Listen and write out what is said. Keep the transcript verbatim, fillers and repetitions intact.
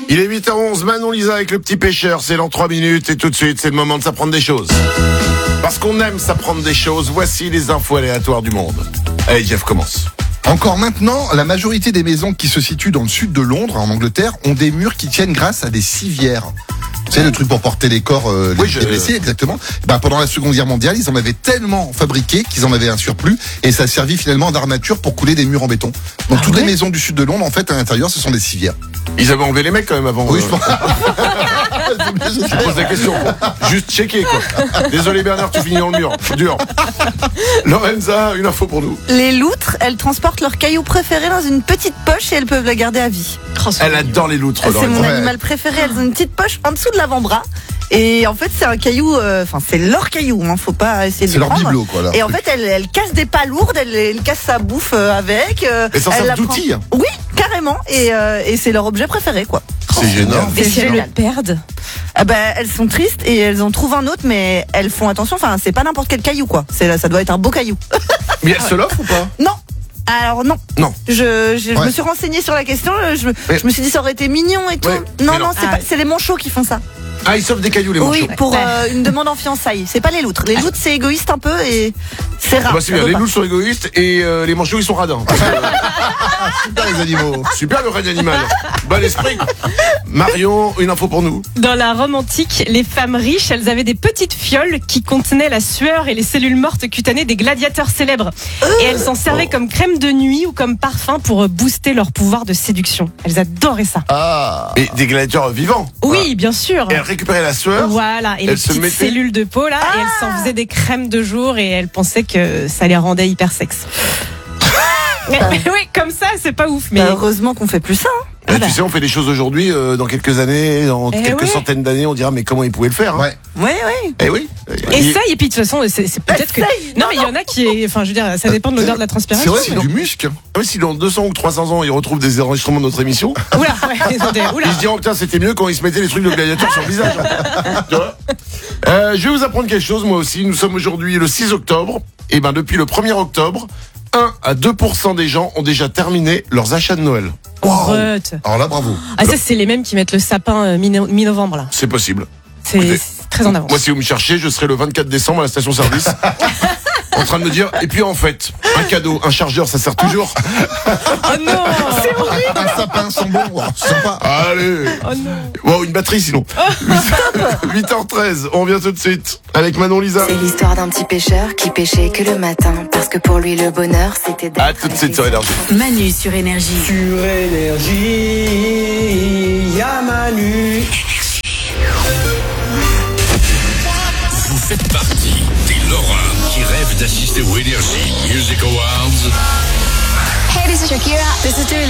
Il est huit heures onze, Manon Lisa avec le petit pêcheur, c'est dans trois minutes et tout de suite c'est le moment de s'apprendre des choses. Parce qu'on aime s'apprendre des choses, voici les infos aléatoires du monde. Allez Jeff, commence. Encore maintenant, la majorité des maisons qui se situent dans le sud de Londres, en Angleterre, ont des murs qui tiennent grâce à des civières. Tu sais, le truc pour porter les corps, euh, les, oui, je... les blessés, exactement. Ben, pendant la Seconde Guerre mondiale, ils en avaient tellement fabriqué qu'ils en avaient un surplus et ça a servi finalement d'armature pour couler des murs en béton. Donc ah toutes ouais les maisons du sud de Londres, en fait, à l'intérieur, ce sont des civières. Ils avaient enlevé les mecs quand même avant. Oui, euh... je pense. Je pose la question. Juste checker, quoi. Désolé Bernard, tu finis dans le mur. Dur. Lorenza, une info pour nous. Les loutres, elles transportent leurs cailloux préférés dans une petite poche et elles peuvent la garder à vie. Oh, elle adore les loutres. C'est mon ouais. animal préféré. Elles ont une petite poche en dessous de l'avant-bras. Et en fait, c'est un caillou, enfin, euh, c'est leur caillou, hein, faut pas essayer de c'est le leur prendre. bibelot, quoi, là. Et en fait, elle, elle casse des pas lourdes, elle, elle casse sa bouffe euh, avec. Euh, et ça sert d'outil. Oui, carrément. Et, euh, et c'est leur objet préféré, quoi. C'est génial. Et si elles le perdent? Ah bah, elles sont tristes et elles en trouvent un autre, mais elles font attention. Enfin, c'est pas n'importe quel caillou, quoi. C'est, ça doit être un beau caillou. Mais elles se l'offrent ou pas? Non. Alors non. Non. Je, je, je ouais. me suis renseignée sur la question. Je, mais... je me suis dit ça aurait été mignon et tout. Ouais. Non, non, non, c'est, ah, pas, c'est les manchots qui font ça. Ah, ils s'offrent des cailloux, les manchots. Oui, pour euh, une demande en fiançailles. C'est pas les loutres. Les loutres, c'est égoïste un peu et c'est rare. Bah, c'est bien. Les loutres sont égoïstes et euh, les manchots, ils sont radins. Parce que, Ah, super les animaux. super le règne animal. Bon esprit. Marion, une info pour nous. Dans la Rome antique, les femmes riches, elles avaient des petites fioles qui contenaient la sueur et les cellules mortes cutanées des gladiateurs célèbres. Et elles s'en servaient Oh. comme crème de nuit ou comme parfum pour booster leur pouvoir de séduction. Elles adoraient ça. Ah. Et des gladiateurs vivants. Oui, bien sûr. Et elles récupéraient la sueur. Voilà, et Elles les se petites mettaient- cellules de peau là, et elles s'en faisaient des crèmes de jour et elles pensaient que ça les rendait hyper sexe. mais, mais oui, comme ça, c'est pas ouf. Mais Bah, heureusement qu'on fait plus ça. Hein. Eh, Ah bah. Tu sais, on fait des choses aujourd'hui, euh, dans quelques années, dans Eh quelques oui. centaines d'années, on dira mais comment ils pouvaient le faire hein. Ouais. Oui, oui. Eh oui. et ça, et puis de toute façon, c'est, c'est peut-être que. Essaye, Non, non, mais il y en a qui, est... enfin, je veux dire, ça dépend de l'odeur de la C'est transpiration. vrai, c'est sinon- du muscle. Ah oui, si dans deux cents ou trois cents ans, ils retrouvent des enregistrements de notre émission, Oula, ouais, attendez, oula. ils se diront putain, c'était mieux quand ils se mettaient les trucs de gladiateurs sur le visage. hein. Tu vois euh, je vais vous apprendre quelque chose, moi aussi. Nous sommes aujourd'hui le six octobre. Et ben depuis le premier octobre, un à deux pour cent des gens ont déjà terminé leurs achats de Noël. Arrête. Alors là, bravo. Ah, ça, c'est les mêmes qui mettent le sapin euh, mi- mi-novembre, là. C'est possible. C'est, Écoutez, c'est très en avance. Moi, si vous me cherchez, je serai le vingt-quatre décembre à la station-service. En train de me dire, et puis en fait, un cadeau, un chargeur, ça sert toujours. Oh non! C'est horrible! Un sapin sans bon, oh, sympa. Allez. Oh non! Wow, une batterie sinon. huit heures treize, on revient tout de suite avec Manon Lisa. C'est l'histoire d'un petit pêcheur qui pêchait que le matin. Parce que pour lui, le bonheur, c'était d'être À tout de suite sur Énergie. Manu sur Énergie. Sur Énergie, y'a Manu. Vous faites partie des Laura qui rêvent d'assister aux Energy Music Awards. Hey, this is Shakira. This is Julie.